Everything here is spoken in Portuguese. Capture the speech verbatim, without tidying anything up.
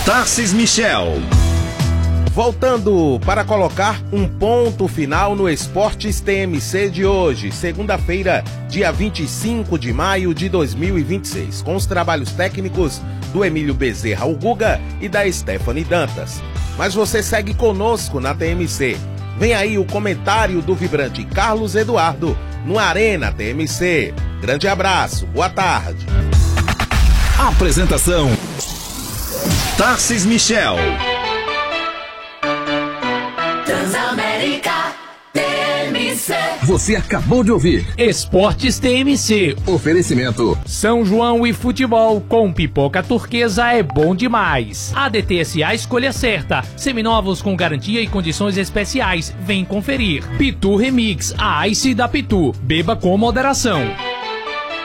Tarcis Michel. Voltando para colocar um ponto final no Esportes T M C de hoje, segunda-feira, dia vinte e cinco de maio de dois mil e vinte e seis, com os trabalhos técnicos do Emílio Bezerra, o Guga, e da Stephanie Dantas. Mas você segue conosco na T M C. Vem aí o comentário do vibrante Carlos Eduardo no Arena T M C. Grande abraço, boa tarde. Apresentação: Tarcis Michel. Transamérica T M C. Você acabou de ouvir Esportes T M C. Oferecimento São João e futebol com pipoca turquesa é bom demais. A D T S A escolha certa. Seminovos com garantia e condições especiais. Vem conferir. Pitu Remix, a Ice da Pitu. Beba com moderação.